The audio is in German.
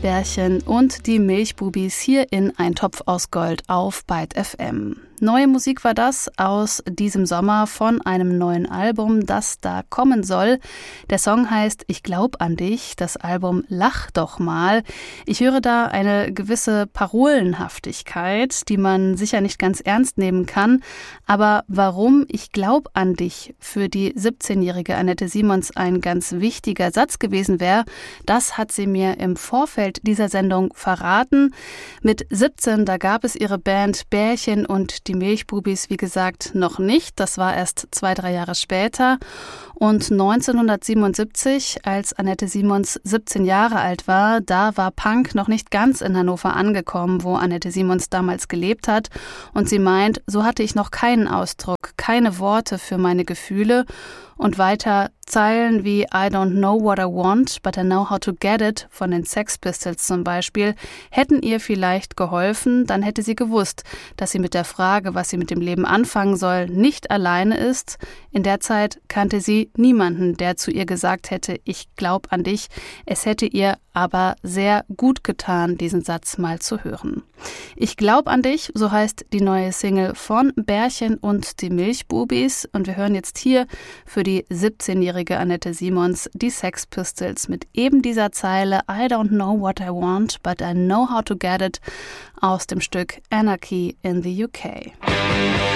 Bärchen und die Milchbubis hier in Ein Topf aus Gold auf Byte FM. Neue Musik war das aus diesem Sommer von einem neuen Album, das da kommen soll. Der Song heißt Ich glaub an dich, das Album Lach doch mal. Ich höre da eine gewisse Parolenhaftigkeit, die man sicher nicht ganz ernst nehmen kann. Aber warum Ich glaub an dich für die 17-jährige Annette Simons ein ganz wichtiger Satz gewesen wäre, das hat sie mir im Vorfeld dieser Sendung verraten. Mit 17, da gab es ihre Band Bärchen und die Milchbubis, wie gesagt, noch nicht. Das war erst 2-3 Jahre später. Und 1977, als Annette Simons 17 Jahre alt war, da war Punk noch nicht ganz in Hannover angekommen, wo Annette Simons damals gelebt hat. Und sie meint, so hatte ich noch keinen Ausdruck, keine Worte für meine Gefühle. Und weiter Zeilen wie I don't know what I want, but I know how to get it von den Sex Pistols zum Beispiel, hätten ihr vielleicht geholfen, dann hätte sie gewusst, dass sie mit der Frage, was sie mit dem Leben anfangen soll, nicht alleine ist. In der Zeit kannte sie niemanden, der zu ihr gesagt hätte, ich glaub an dich. Es hätte ihr aber sehr gut getan, diesen Satz mal zu hören. Ich glaub an dich, so heißt die neue Single von Bärchen und die Milchbubis. Und wir hören jetzt hier für die 17-jährige Annette Simons die Sex Pistols mit eben dieser Zeile I don't know what I want, but I know how to get it aus dem Stück Anarchy in the UK.